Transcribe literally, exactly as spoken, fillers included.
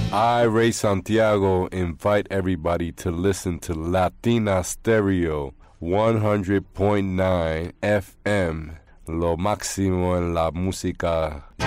I, Ray Santiago, invite everybody to listen to Latina Stereo one hundred point nine F M, lo máximo en la música